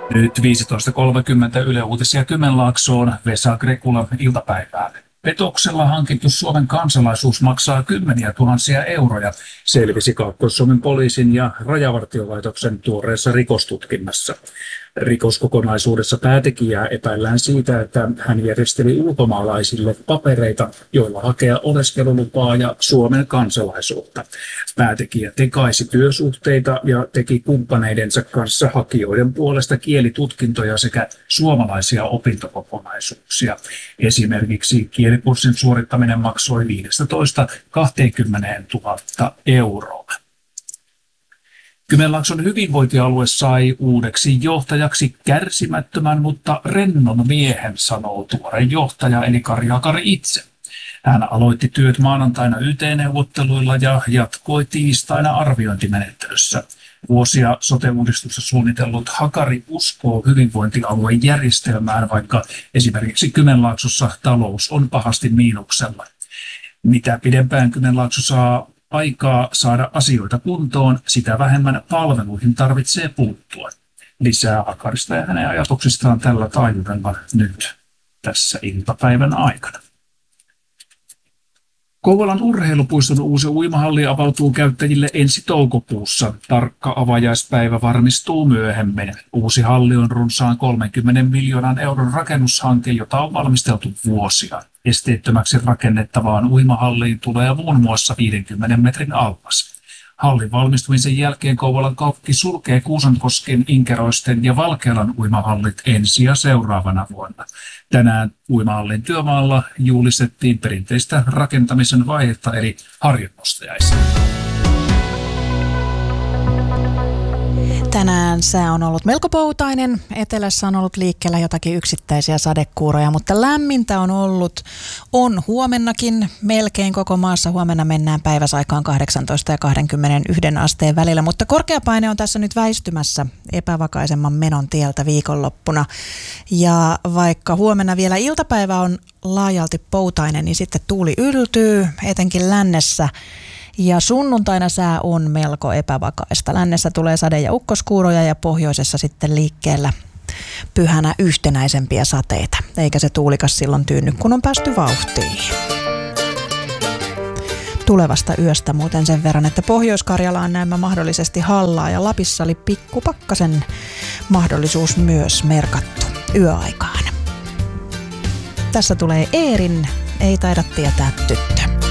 Nyt 15.30 Yle Uutisia Kymenlaaksoon, Vesa Krekula iltapäivää. Petoksella hankittu Suomen kansalaisuus maksaa kymmeniä tuhansia euroja, selvisi Kaakkois-Suomen poliisin ja Rajavartiolaitoksen tuoreessa rikostutkinnassa. Rikoskokonaisuudessa päätekijää epäillään siitä, että hän järjesteli ulkomaalaisille papereita, joilla hakea oleskelulupaa ja Suomen kansalaisuutta. Päätekijä tekaisi työsuhteita ja teki kumppaneidensa kanssa hakijoiden puolesta kielitutkintoja sekä suomalaisia opintokokonaisuuksia. Esimerkiksi kielikurssin suorittaminen maksoi 15-20 000 euroa. Kymenlaakson hyvinvointialue sai uudeksi johtajaksi kärsimättömän, mutta rennon miehen, sanoo tuore johtaja eli Kari Akari itse. Hän aloitti työt maanantaina YT-neuvotteluilla ja jatkoi tiistaina arviointimenettelyssä. Vuosia sote-uudistusta suunnitellut Hakari uskoo hyvinvointialueen järjestelmään, vaikka esimerkiksi Kymenlaaksossa talous on pahasti miinuksella. Mitä pidempään Kymenlaakso saa aikaa saada asioita kuntoon, sitä vähemmän palveluihin tarvitsee puuttua. Lisää Hakarista ja hänen ajatuksistaan tällä taajuudella nyt tässä iltapäivän aikana. Kouvolan urheilupuiston uusi uimahalli avautuu käyttäjille ensi toukokuussa. Tarkka avajaispäivä varmistuu myöhemmin. Uusi halli on runsaan 30 miljoonan euron rakennushanke, jota on valmisteltu vuosia. Esteettömäksi rakennettavaan uimahalliin tulee muun muassa 50 metrin allas. Hallin valmistumisen jälkeen Kouvolan kaupunki sulkee Kuusankosken, Inkeroisten ja Valkealan uimahallit ensi ja seuraavana vuonna. Tänään uimahallin työmaalla juhlistettiin perinteistä rakentamisen vaihetta eli harjunostajaisia. Tänään sää on ollut melko poutainen. Etelässä on ollut liikkeellä jotakin yksittäisiä sadekuuroja, mutta lämmintä on huomennakin melkein koko maassa. Huomenna mennään päiväsaikaan 18 ja 21 asteen välillä, mutta korkeapaine on tässä nyt väistymässä epävakaisemman menon tieltä viikonloppuna. Ja vaikka huomenna vielä iltapäivä on laajalti poutainen, niin sitten tuuli yltyy, etenkin lännessä. Ja sunnuntaina sää on melko epävakaista. Lännessä tulee sade- ja ukkoskuuroja ja pohjoisessa sitten liikkeellä pyhänä yhtenäisempiä sateita. Eikä se tuulikas silloin tyynny, kun on päästy vauhtiin. Tulevasta yöstä muuten sen verran, että Pohjois-Karjalaan näemmä mahdollisesti hallaa ja Lapissa oli pikkupakkasen mahdollisuus myös merkattu yöaikaan. Tässä tulee Eerin, ei taida tietää tyttö.